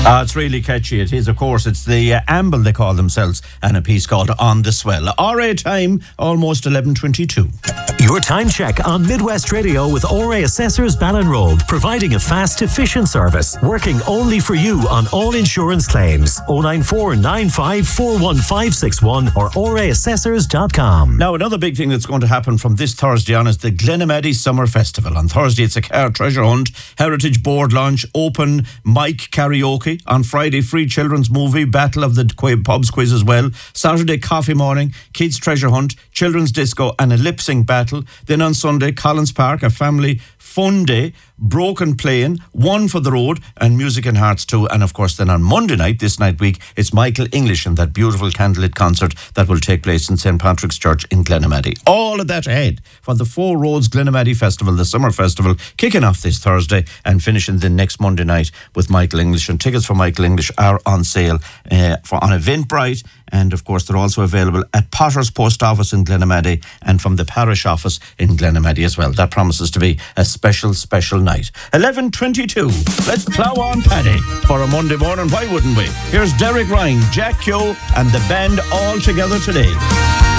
It's really catchy. It is, of course. It's the Amble, they call themselves, and a piece called On the Swell. RA time, almost 11:22. Your time check on Midwest Radio with ORA Assessors Ballinrobe, providing a fast, efficient service, working only for you on all insurance claims. 094 95 41561 or oraassessors.com. Now, another big thing that's going to happen from this Thursday on is the Glenamaddy Summer Festival. On Thursday, it's a car treasure hunt, heritage board launch, open mic karaoke. On Friday, free children's movie, Battle of the Pubs quiz as well. Saturday, coffee morning, kids treasure hunt, children's disco and a lip sync battle. Then on Sunday, Collins Park, a family fun day, broken playing, one for the road and music and hearts too. And of course then on Monday night, this night week, it's Michael English and that beautiful candlelit concert that will take place in St. Patrick's Church in Glenamaddy. All of that ahead for the Four Roads Glenamaddy Festival, the summer festival, kicking off this Thursday and finishing the next Monday night with Michael English. And tickets for Michael English are on sale on Eventbrite. And of course, they're also available at Potter's Post Office in Glenamaddy and from the parish office in Glenamaddy as well. That promises to be a special, special night. 11:22. Let's plough on, Paddy, for a Monday morning. Why wouldn't we? Here's Derek Ryan, Jack Kyo, and the band all together today.